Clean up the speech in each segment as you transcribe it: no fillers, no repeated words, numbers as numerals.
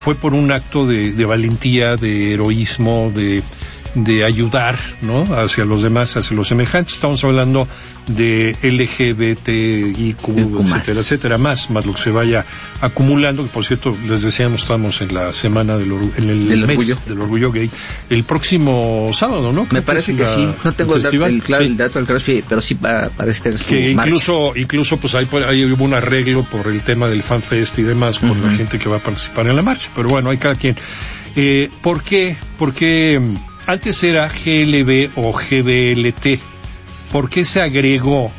fue por un acto de valentía, de heroísmo, de ayudar, ¿no? Hacia los demás, hacia los semejantes. Estamos hablando de LGBTIQ, etcétera, más lo que se vaya acumulando, que por cierto, les decíamos, estamos en la semana del orgullo gay, el próximo sábado, ¿no? Me parece que sí, no tengo el dato del CrossFit, pero sí parece que incluso pues ahí hubo un arreglo por el tema del FanFest y demás, por la gente que va a participar en la marcha, pero bueno, hay cada quien. ¿Por qué? Porque antes era GLB o GBLT. ¿Por qué se agregó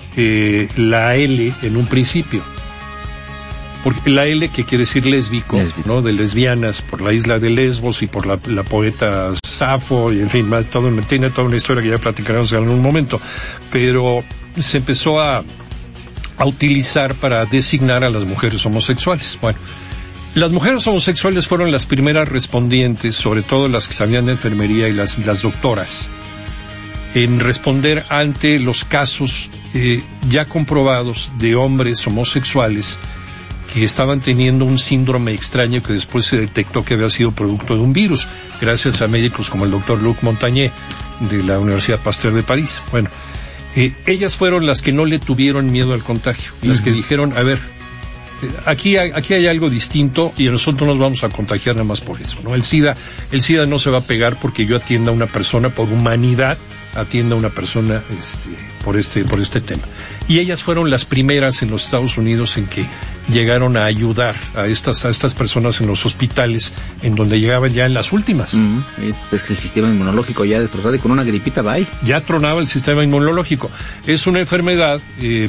la L en un principio? Porque la L, que quiere decir lésbico, ¿no? De lesbianas, por la isla de Lesbos y por la poeta Safo, y en fin, tiene toda una historia que ya platicaremos en algún momento. Pero se empezó a utilizar para designar a las mujeres homosexuales. Bueno, las mujeres homosexuales fueron las primeras respondientes, sobre todo las que sabían de enfermería y las doctoras, en responder ante los casos ya comprobados de hombres homosexuales que estaban teniendo un síndrome extraño que después se detectó que había sido producto de un virus, gracias a médicos como el doctor Luc Montagné de la Universidad Pasteur de París. Bueno, ellas fueron las que no le tuvieron miedo al contagio, las que dijeron, a ver, aquí hay algo distinto y nosotros nos vamos a contagiar nada más por eso, ¿no? El SIDA no se va a pegar porque yo atienda a una persona, por humanidad, atienda a una persona por este tema. Y ellas fueron las primeras en los Estados Unidos en que llegaron a ayudar a estas personas en los hospitales, en donde llegaban ya en las últimas. Es que el sistema inmunológico ya destrozado y con una gripita ya tronaba el sistema inmunológico. Es una enfermedad.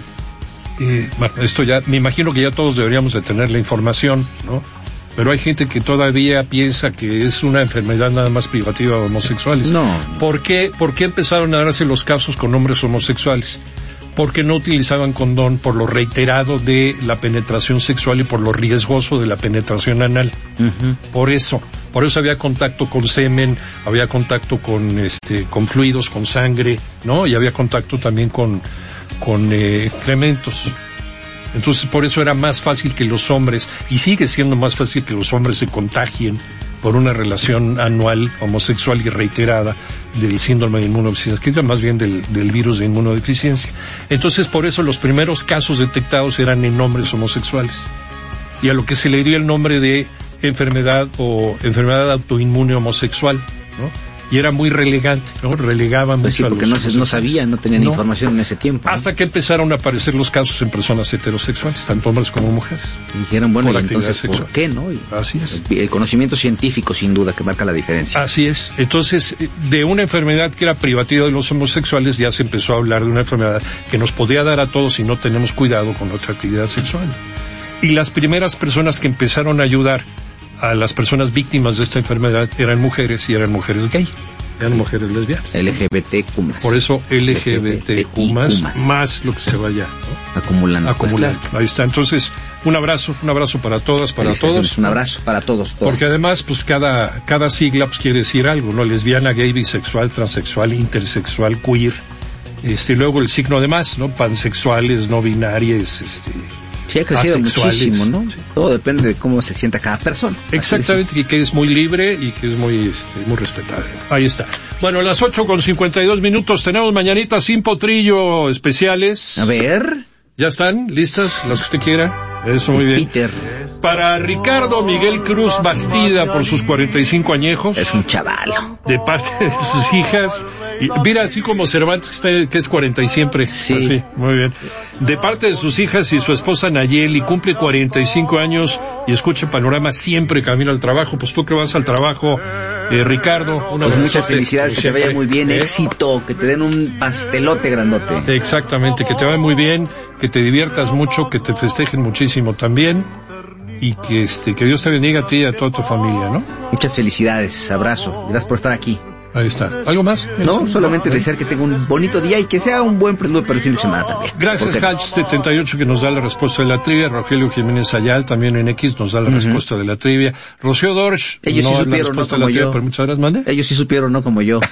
Bueno, esto ya, me imagino que ya todos deberíamos de tener la información, ¿no? Pero hay gente que todavía piensa que es una enfermedad nada más privativa de homosexuales. No. ¿Por qué empezaron a darse los casos con hombres homosexuales? Porque no utilizaban condón, por lo reiterado de la penetración sexual y por lo riesgoso de la penetración anal. Por eso había contacto con semen, había contacto con fluidos, con sangre, ¿no? Y había contacto también con excrementos. Entonces por eso era más fácil que los hombres, y sigue siendo más fácil que los hombres se contagien por una relación anual homosexual y reiterada del síndrome de inmunodeficiencia, que más bien del virus de inmunodeficiencia. Entonces por eso los primeros casos detectados eran en hombres homosexuales, y a lo que se le dio el nombre de enfermedad autoinmune homosexual, ¿no? Y era muy relegante, ¿no? Relegaban mucho a los... Porque no sabían, no tenían información en ese tiempo, ¿no? Hasta que empezaron a aparecer los casos en personas heterosexuales, tanto hombres como mujeres. Y dijeron, bueno, y entonces, ¿por qué, no? Así es. El conocimiento científico, sin duda, que marca la diferencia. Así es. Entonces, de una enfermedad que era privativa de los homosexuales, ya se empezó a hablar de una enfermedad que nos podía dar a todos si no tenemos cuidado con nuestra actividad sexual. Y las primeras personas que empezaron a ayudar a las personas víctimas de esta enfermedad eran mujeres, y eran mujeres gay, eran mujeres lesbianas. LGBTQ+. Por eso LGBTQ+, más lo que se vaya, ¿no? acumulando. Pues, claro. Ahí está. Entonces, un abrazo para todas, para todos. Un abrazo para todos. Porque además, pues cada sigla pues quiere decir algo, ¿no? Lesbiana, gay, bisexual, transexual, intersexual, queer. Luego el signo de más, ¿no? Pansexuales, no binarias, Sí, ha crecido muchísimo, ¿no? Sí. Todo depende de cómo se sienta cada persona. Exactamente, y que es muy libre y que es muy respetable. Ahí está. Bueno, a las 8:52 tenemos mañanitas sin potrillo especiales. A ver. ¿Ya están listas las que usted quiera? Eso, muy bien. Peter. Para Ricardo Miguel Cruz Bastida, por sus 45 añejos. Es un chaval. De parte de sus hijas. Y mira, así como Cervantes, que es 40 y siempre. Sí. Así, muy bien. De parte de sus hijas y su esposa Nayeli, cumple 45 años y escucha Panorama siempre camino al trabajo. Pues tú que vas al trabajo, Ricardo, muchas felicidades, que te vaya muy bien, éxito, que te den un pastelote grandote. Exactamente, que te vaya muy bien, que te diviertas mucho, que te festejen muchísimo también, y que Dios te bendiga a ti y a toda tu familia, ¿no? Muchas felicidades, abrazo, gracias por estar aquí. Ahí está. ¿Algo más? No, solamente desear que tenga un bonito día y que sea un buen preludio para el fin de semana también. Gracias, Hatch78, que nos da la respuesta de la trivia. Rogelio Jiménez Ayal, también en X, nos da la respuesta de la trivia. Rocío Dorsch, ellos sí supieron, no como yo. Pero muchas gracias, ¿mande? Ellos sí supieron, no como yo.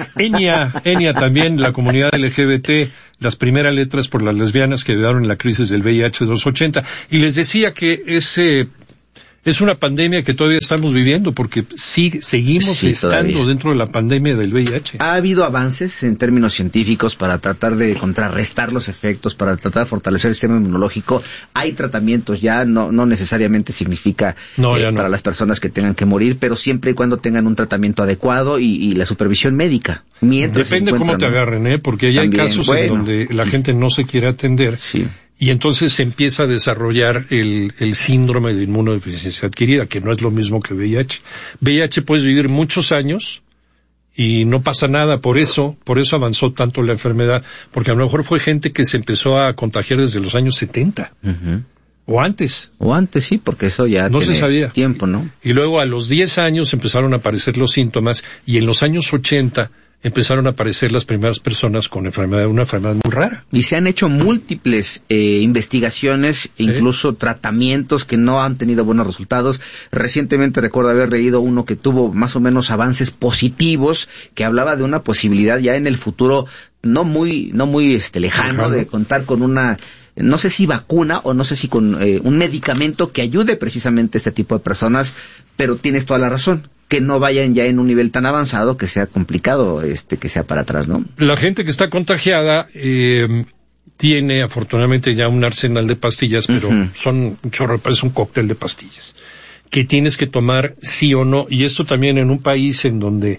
Enia también, la comunidad LGBT, las primeras letras por las lesbianas que ayudaron en la crisis del VIH de los 80. Y les decía que es una pandemia que todavía estamos viviendo, porque seguimos estando dentro de la pandemia del VIH. Ha habido avances en términos científicos para tratar de contrarrestar los efectos, para tratar de fortalecer el sistema inmunológico. Hay tratamientos ya, no necesariamente significa para las personas que tengan que morir, pero siempre y cuando tengan un tratamiento adecuado y la supervisión médica. Depende cómo te agarren, porque ya hay casos en donde la gente no se quiere atender. Sí. Y entonces se empieza a desarrollar el síndrome de inmunodeficiencia adquirida, que no es lo mismo que VIH. VIH puedes vivir muchos años y no pasa nada, por eso avanzó tanto la enfermedad, porque a lo mejor fue gente que se empezó a contagiar desde los años 70. Uh-huh. O antes, sí, porque eso ya no se sabía. Tiempo, ¿no? Y luego a los 10 años empezaron a aparecer los síntomas, y en los años 80 empezaron a aparecer las primeras personas con una enfermedad muy rara. Y se han hecho múltiples investigaciones, incluso tratamientos que no han tenido buenos resultados. Recientemente recuerdo haber leído uno que tuvo más o menos avances positivos, que hablaba de una posibilidad ya en el futuro no muy lejano de contar con una, no sé si vacuna o no sé si con un medicamento que ayude precisamente a este tipo de personas, pero tienes toda la razón, que no vayan ya en un nivel tan avanzado que sea complicado que sea para atrás, ¿no? La gente que está contagiada tiene afortunadamente ya un arsenal de pastillas, pero son un chorro, parece un cóctel de pastillas que tienes que tomar sí o no, y esto también en un país en donde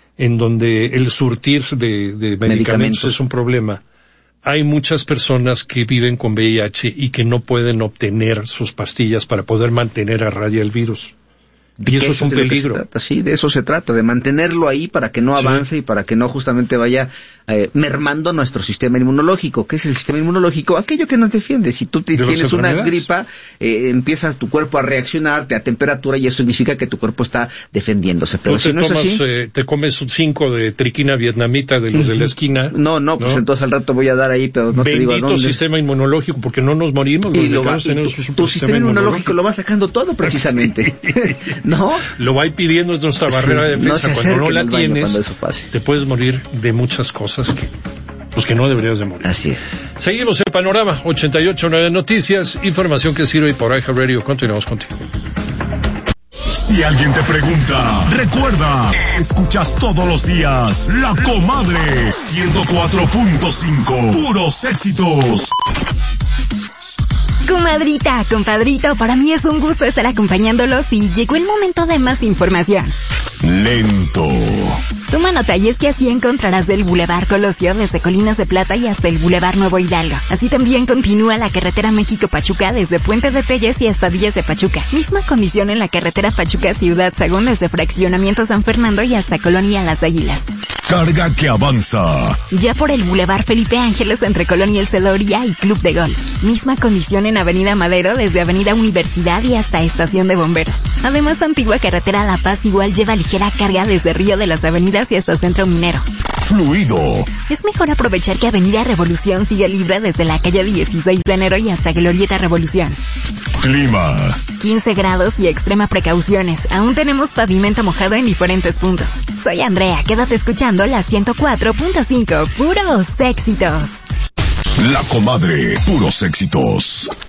el surtir de medicamentos es un problema. Hay muchas personas que viven con VIH y que no pueden obtener sus pastillas para poder mantener a raya el virus. Y eso es un peligro. Sí, de eso se trata, de mantenerlo ahí para que no avance y para que no justamente vaya mermando nuestro sistema inmunológico. ¿Qué es el sistema inmunológico? Aquello que nos defiende. Si tú tienes una gripa, empiezas tu cuerpo a reaccionar, te da temperatura y eso significa que tu cuerpo está defendiéndose. Pero si no es así, te comes 5 de triquina vietnamita de los de la esquina. No, pues entonces al rato voy a dar ahí, pero no te digo a dónde. Bendito sistema inmunológico, porque no nos morimos. Y tu sistema inmunológico lo va sacando todo precisamente. ¿No? Lo va pidiendo nuestra barrera de defensa. Cuando no la tienes, te puedes morir de muchas cosas que no deberías de morir. Así es. Seguimos el panorama 88.9 Noticias, información que sirve por iHeartRadio. Continuamos contigo. Si alguien te pregunta, recuerda, escuchas todos los días La Comadre 104.5, puros éxitos. Comadrita, compadrito, para mí es un gusto estar acompañándolos y llegó el momento de más información. Lento. Toma nota, y es que así encontrarás del Boulevard Colosio desde Colinas de Plata y hasta el Boulevard Nuevo Hidalgo. Así también continúa la carretera México-Pachuca desde Puente de Telles y hasta Villas de Pachuca. Misma condición en la carretera Pachuca-Ciudad Sagún desde Fraccionamiento San Fernando y hasta Colonia Las Águilas. Carga que avanza. Ya por el Boulevard Felipe Ángeles entre Colonia El Celoria y Club de Golf. Misma condición en Avenida Madero desde Avenida Universidad y hasta Estación de Bomberos. Además, antigua carretera La Paz igual lleva ligera carga desde Río de las Avenidas y hasta Centro Minero. Fluido. Es mejor aprovechar que Avenida Revolución sigue libre desde la calle 16 de enero y hasta Glorieta Revolución. Clima. 15 grados y extrema precauciones. Aún tenemos pavimento mojado en diferentes puntos. Soy Andrea, quédate escuchando la 104.5, puros éxitos. La Comadre, puros éxitos.